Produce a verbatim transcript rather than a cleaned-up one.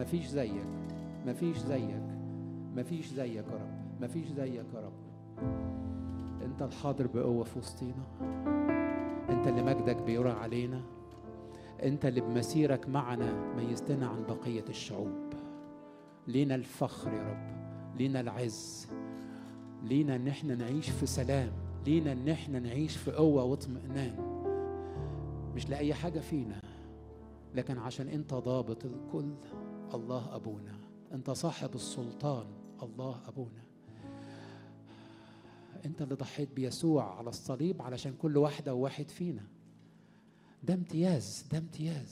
مفيش زيك، مفيش زيك، مفيش زيك يا رب، مفيش زيك يا رب. انت الحاضر بقوة في وسطينا، انت اللي مجدك بيرى علينا، انت اللي بمسيرك معنا ميزتنا عن بقية الشعوب. لينا الفخر يا رب، لينا العز، لينا ان احنا نعيش في سلام، لينا ان احنا نعيش في قوة واطمئنان، مش لأي حاجة فينا، لكن عشان انت ضابط الكل. الله أبونا، انت صاحب السلطان، الله أبونا. انت اللي ضحيت بيسوع على الصليب علشان كل واحدة وواحد فينا. ده امتياز، ده امتياز.